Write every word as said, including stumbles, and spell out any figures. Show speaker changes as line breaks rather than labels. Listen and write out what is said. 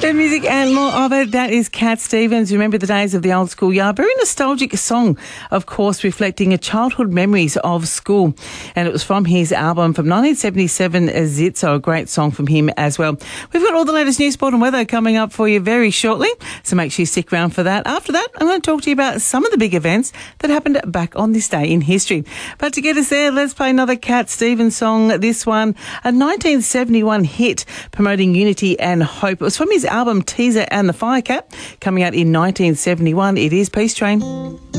The music and more of it, that is Cat Stevens. Remember the days of the old school yard. Very nostalgic song, of course, reflecting a childhood memories of school. And it was from his album from nineteen seventy-seven, Zitzo, a great song from him as well. We've got all the latest news, sport and weather coming up for you very shortly, so make sure you stick around for that. After that, I'm going to talk to you about some of the big events that happened back on this day in history. But to get us there, let's play another Cat Stevens song. This one, a nineteen seventy-one hit promoting unity and hope. It was from his album Teaser and the Firecat, coming out in nineteen seventy-one. It is Peace Train.